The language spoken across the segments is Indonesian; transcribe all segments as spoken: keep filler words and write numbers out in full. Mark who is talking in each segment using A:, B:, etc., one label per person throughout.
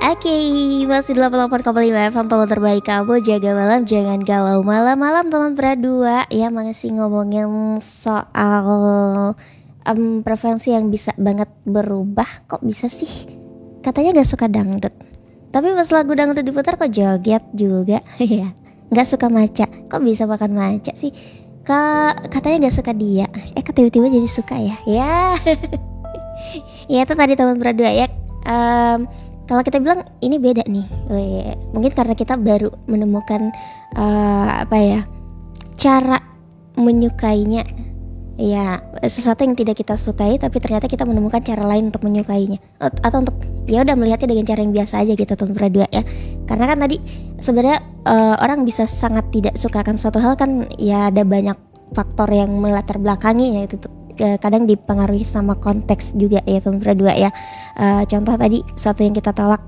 A: Oke, masih delapan puluh delapan koma lima F M teman terbaik kamu. Jaga malam, jangan galau malam-malam teman berdua. Ya masih ngomongin soal um, preferensi yang bisa banget berubah. Kok bisa sih? Katanya gak suka dangdut, tapi pas lagu dangdut diputar kok joget juga. Ya, gak suka maca. Kok bisa makan maca sih? Kak, katanya gak suka dia. Eh kok tiba-tiba jadi suka ya? Ya, ya itu tadi teman berdua ya. Um, Kalau kita bilang ini beda nih, Weh, mungkin karena kita baru menemukan uh, apa ya, cara menyukainya, ya sesuatu yang tidak kita sukai, tapi ternyata kita menemukan cara lain untuk menyukainya, atau untuk ya udah melihatnya dengan cara yang biasa aja gitu teman berdua ya. Karena kan tadi sebenarnya uh, orang bisa sangat tidak suka akan suatu hal kan, ya ada banyak faktor yang melatar belakangi ya itu tuh. Kadang dipengaruhi sama konteks juga ya teman berdua ya. Uh, contoh tadi satu yang kita tolak,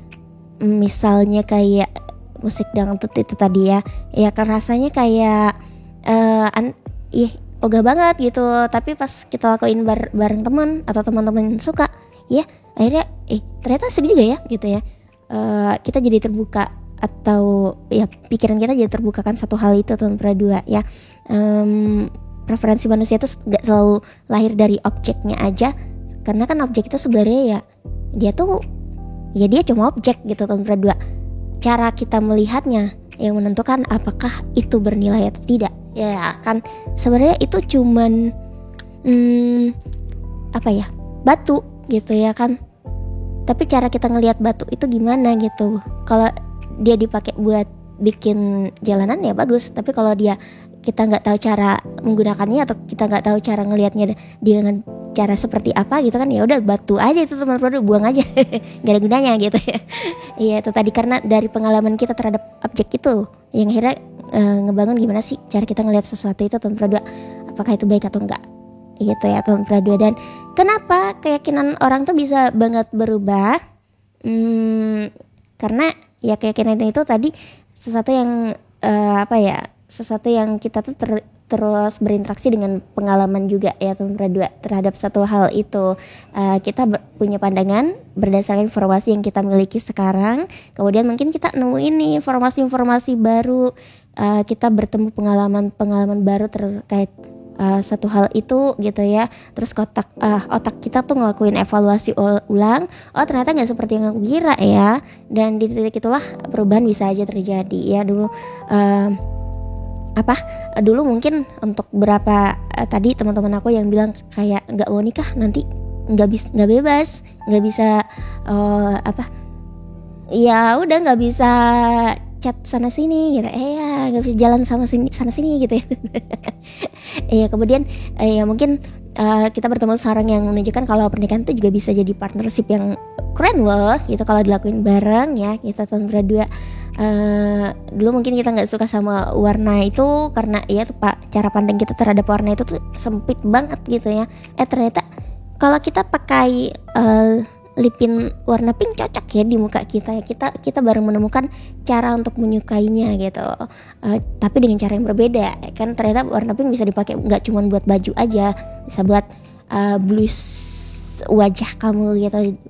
A: misalnya kayak musik dangdut itu tadi ya, ya kan rasanya kayak uh, an- ih ogah banget gitu, tapi pas kita lakuin bar- bareng teman atau teman-teman suka, ya akhirnya eh ternyata asik juga ya gitu ya. Uh, kita jadi terbuka, atau ya pikiran kita jadi terbuka kan satu hal itu teman berdua ya. Um, Preferensi manusia itu gak selalu lahir dari objeknya aja, karena kan objek itu sebenarnya ya dia tuh ya dia cuma objek gitu teman berdua. Cara kita melihatnya yang menentukan apakah itu bernilai atau tidak. Ya kan sebenarnya itu cuman hmm, apa ya, batu gitu ya kan. Tapi cara kita ngelihat batu itu gimana gitu. Kalau dia dipakai buat bikin jalanan ya bagus, tapi kalau dia kita nggak tahu cara menggunakannya, atau kita nggak tahu cara ngelihatnya dengan cara seperti apa gitu kan, ya udah batu aja itu teman produk, buang aja. Gak ada gunanya gitu ya. Iya itu tadi, karena dari pengalaman kita terhadap objek itu yang akhirnya e, ngebangun gimana sih cara kita ngelihat sesuatu itu teman produk, apakah itu baik atau enggak gitu ya teman produk. Dan kenapa keyakinan orang tuh bisa banget berubah, hmm, karena ya keyakinan itu tadi sesuatu yang e, apa ya sesuatu yang kita tuh ter, terus berinteraksi dengan pengalaman juga ya teman berdua terhadap satu hal itu. Uh, kita ber, punya pandangan berdasarkan informasi yang kita miliki sekarang, kemudian mungkin kita nemuin nih informasi-informasi baru, uh, kita bertemu pengalaman-pengalaman baru terkait uh, satu hal itu gitu ya. Terus kotak uh, otak kita tuh ngelakuin evaluasi ulang, oh ternyata nggak seperti yang aku kira ya, dan di titik itulah perubahan bisa aja terjadi ya. Dulu uh, apa dulu mungkin untuk beberapa uh, tadi teman-teman aku yang bilang kayak nggak mau nikah nanti nggak bisa nggak bebas, nggak bisa uh, apa ya udah nggak bisa chat sana sini gitu, eh ya nggak bisa jalan sama sini sana sini gitu ya. Iya kemudian eh, ya mungkin uh, kita bertemu seorang yang menunjukkan kalau pernikahan itu juga bisa jadi partnership yang keren loh gitu kalau dilakuin bareng ya. Kita tahun berdua. Uh, dulu mungkin kita nggak suka sama warna itu karena ya tuh pak cara pandang kita terhadap warna itu tuh sempit banget gitu ya. Eh ternyata kalau kita pakai uh, lipin warna pink cocok ya di muka kita ya. Kita kita baru menemukan cara untuk menyukainya gitu. Uh, tapi dengan cara yang berbeda kan. Ternyata warna pink bisa dipakai nggak cuma buat baju aja, bisa buat uh, blus wajah kamu gitu,